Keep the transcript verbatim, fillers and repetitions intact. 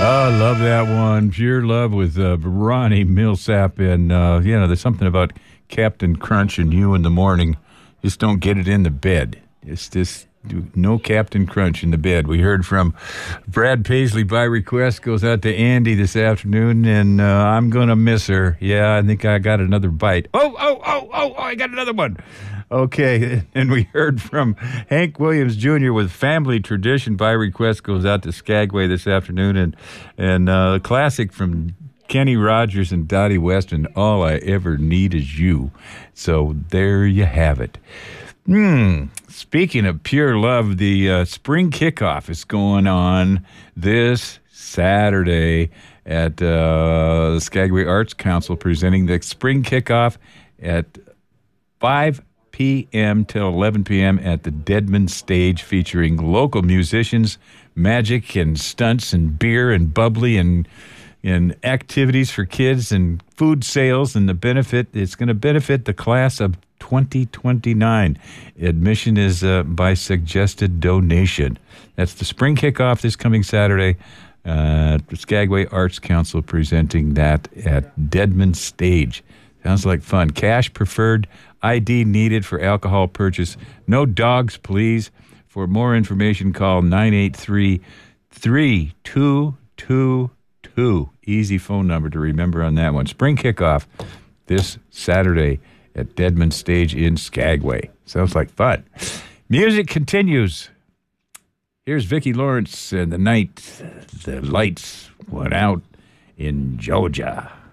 Oh, I love that one. Pure Love with uh, Ronnie Millsap. And, uh, you know, there's something about Captain Crunch and you in the morning. Just don't get it in the bed. It's just no Captain Crunch in the bed. We heard from Brad Paisley by request. Goes out to Andy this afternoon, and uh, I'm going to miss her. Yeah, I think I got another bite. Oh, oh, oh, oh, oh, I got another one. Okay, and we heard from Hank Williams Junior with Family Tradition by request. Goes out to Skagway this afternoon, and and uh, classic from Kenny Rogers and Dottie Weston, All I Ever Need Is You. So there you have it. Hmm. Speaking of pure love, the uh, spring kickoff is going on this Saturday at uh, the Skagway Arts Council, presenting the spring kickoff at five p.m. till eleven p.m. at the Deadman Stage, featuring local musicians, magic and stunts and beer and bubbly and and activities for kids and food sales. And the benefit, it's going to benefit the class of twenty twenty-nine. Admission is uh, by suggested donation. That's the spring kickoff this coming Saturday. Uh, the Skagway Arts Council presenting that at Deadman Stage. Sounds like fun. Cash preferred. I D needed for alcohol purchase. No dogs, please. For more information, call nine eight three, three two two two. Easy phone number to remember on that one. Spring kickoff this Saturday at Deadman Stage in Skagway. Sounds like fun. Music continues. Here's Vicki Lawrence and The Night the Lights Went Out in Georgia.